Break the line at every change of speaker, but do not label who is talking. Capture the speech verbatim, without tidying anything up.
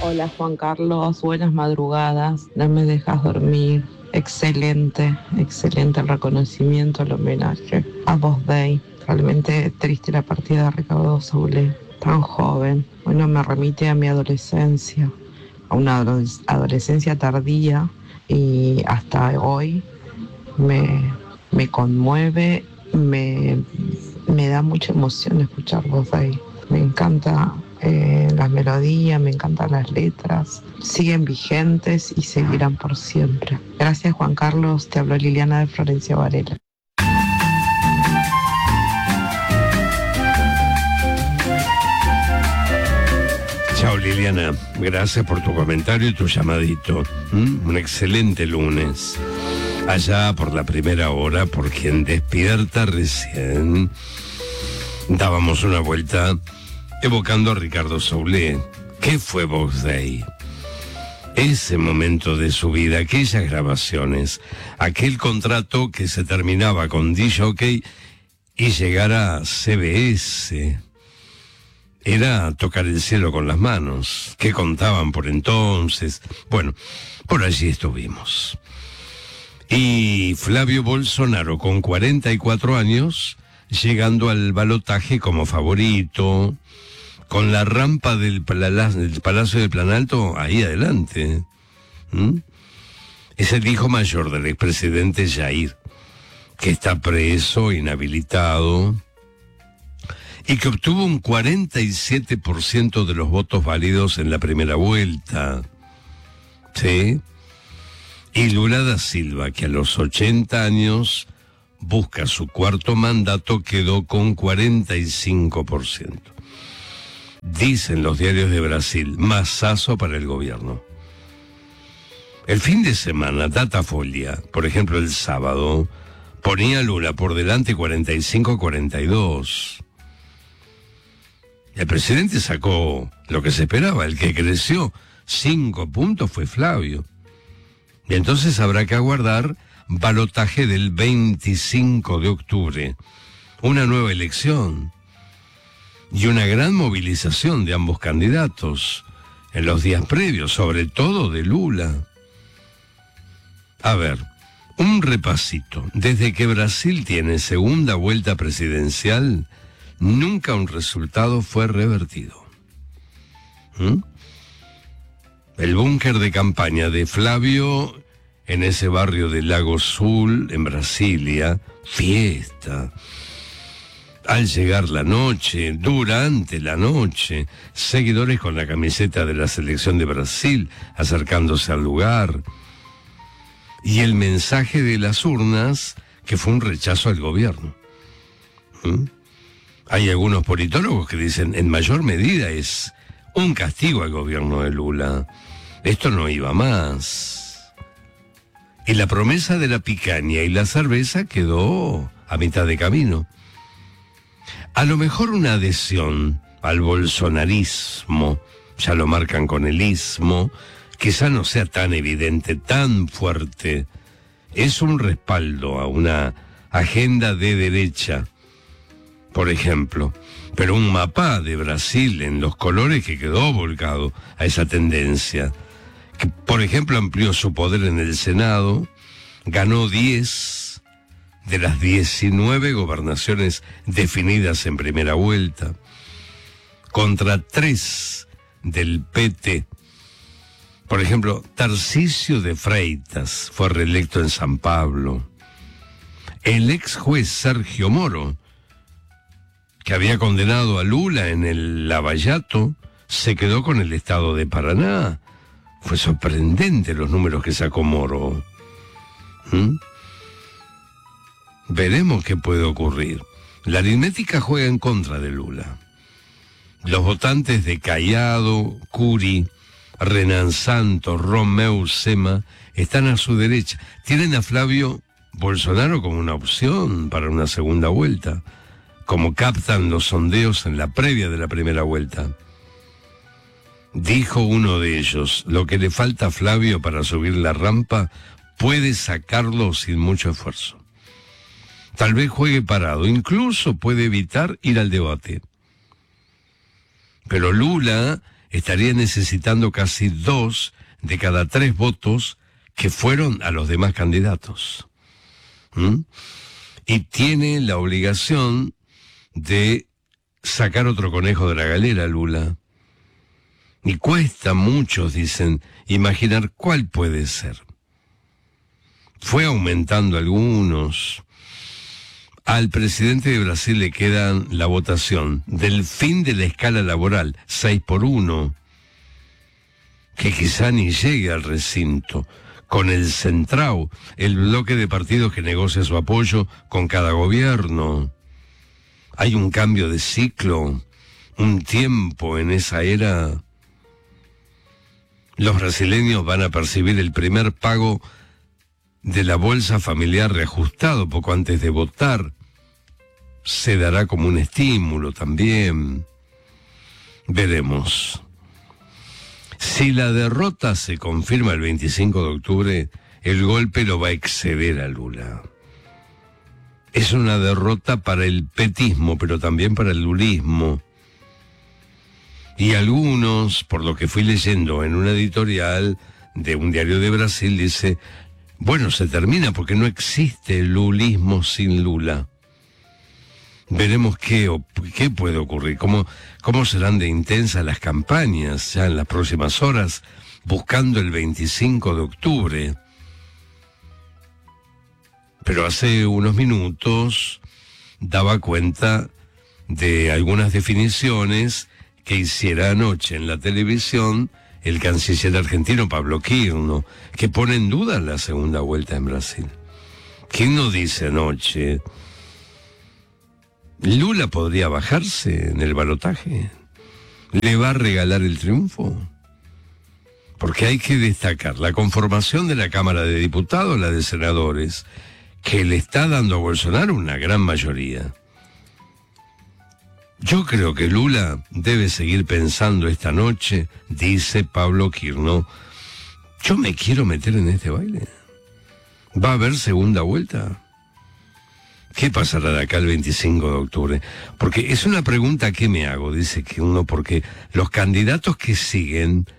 Hola Juan Carlos, buenas madrugadas, no me dejas dormir. Excelente, excelente el reconocimiento, el homenaje a Vos Day. Realmente triste la partida de Ricardo Soule, tan joven. Bueno, me remite a mi adolescencia, a una adoles- adolescencia tardía y hasta hoy me, me conmueve, me, me da mucha emoción escuchar Vos Day. Me encanta eh, las melodías, me encantan las letras, siguen vigentes y seguirán por siempre. Gracias Juan Carlos, te habló Liliana de Florencia Varela.
Chao Liliana, gracias por tu comentario y tu llamadito. ¿Mm? Un excelente lunes. Allá por la primera hora, por quien despierta recién, dábamos una vuelta evocando a Ricardo Soule. ¿Qué fue Vos Day? Ese momento de su vida, aquellas grabaciones, aquel contrato que se terminaba con D J y llegara a C B S. Era tocar el cielo con las manos. ¿Qué contaban por entonces? Bueno, por allí estuvimos. Y Flavio Bolsonaro, con cuarenta y cuatro años, llegando al balotaje como favorito, con la rampa del, pala- del Palacio del Planalto ahí adelante. ¿Mm? Es el hijo mayor del expresidente Jair, que está preso, inhabilitado, y que obtuvo un cuarenta y siete por ciento de los votos válidos en la primera vuelta. ¿Sí? Y Lula da Silva, que a los ochenta años busca su cuarto mandato, quedó con cuarenta y cinco por ciento. Dicen los diarios de Brasil, masazo para el gobierno. El fin de semana, Datafolia, por ejemplo el sábado, ponía a Lula por delante cuarenta y cinco a cuarenta y dos. El presidente sacó lo que se esperaba, el que creció cinco puntos fue Flavio. Y entonces habrá que aguardar balotaje del veinticinco de octubre, una nueva elección y una gran movilización de ambos candidatos en los días previos, sobre todo de Lula. A ver, un repasito. Desde que Brasil tiene segunda vuelta presidencial, nunca un resultado fue revertido. ¿Mm? El búnker de campaña de Flavio en ese barrio de Lago Sul, en Brasilia, fiesta. Al llegar la noche, durante la noche, seguidores con la camiseta de la selección de Brasil acercándose al lugar. Y el mensaje de las urnas, que fue un rechazo al gobierno. ¿Mm? Hay algunos politólogos que dicen, en mayor medida es un castigo al gobierno de Lula. Esto no iba más. Y la promesa de la picaña y la cerveza quedó a mitad de camino. A lo mejor una adhesión al bolsonarismo, ya lo marcan con el ismo, quizá no sea tan evidente, tan fuerte. Es un respaldo a una agenda de derecha, por ejemplo, pero un mapa de Brasil en los colores que quedó volcado a esa tendencia, que por ejemplo amplió su poder en el Senado, ganó diez de las diecinueve gobernaciones definidas en primera vuelta, contra tres del P T. Por ejemplo, Tarcisio de Freitas fue reelecto en San Pablo. El ex juez Sergio Moro, que había condenado a Lula en el Lavallato, se quedó con el estado de Paraná. Fue sorprendente los números que sacó Moro. ¿Mm? Veremos qué puede ocurrir. La aritmética juega en contra de Lula. Los votantes de Cayado, Curi, Renan Santos, Romeu Zema están a su derecha. Tienen a Flavio Bolsonaro como una opción para una segunda vuelta, como captan los sondeos en la previa de la primera vuelta. Dijo uno de ellos, lo que le falta a Flavio para subir la rampa puede sacarlo sin mucho esfuerzo. Tal vez juegue parado, incluso puede evitar ir al debate. Pero Lula estaría necesitando casi dos de cada tres votos que fueron a los demás candidatos. ¿Mm? Y tiene la obligación de sacar otro conejo de la galera, Lula. Y cuesta, muchos dicen, imaginar cuál puede ser. Fue aumentando algunos. Al presidente de Brasil le quedan la votación del fin de la escala laboral, seis por uno, que quizá ni llegue al recinto, con el Centrão, el bloque de partidos que negocia su apoyo con cada gobierno. Hay un cambio de ciclo, un tiempo en esa era. Los brasileños van a percibir el primer pago de la bolsa familiar reajustado poco antes de votar. Se dará como un estímulo también. Veremos. Si la derrota se confirma el veinticinco de octubre, el golpe lo va a exceder a Lula. Es una derrota para el petismo, pero también para el lulismo. Y algunos, por lo que fui leyendo en una editorial de un diario de Brasil, dice, bueno, se termina porque no existe lulismo sin Lula. Veremos qué, qué puede ocurrir, cómo, cómo serán de intensas las campañas ya en las próximas horas, buscando el veinticinco de octubre. Pero hace unos minutos daba cuenta de algunas definiciones que hiciera anoche en la televisión el canciller argentino Pablo Quirno, que pone en duda la segunda vuelta en Brasil. Quirno dice anoche, ¿Lula podría bajarse en el balotaje? ¿Le va a regalar el triunfo? Porque hay que destacar la conformación de la Cámara de Diputados, la de senadores, que le está dando a Bolsonaro una gran mayoría. Yo creo que Lula debe seguir pensando esta noche, dice Pablo Quirno, yo me quiero meter en este baile. ¿Va a haber segunda vuelta? ¿Qué pasará de acá el veinticinco de octubre? Porque es una pregunta que me hago, dice que uno, porque los candidatos que siguen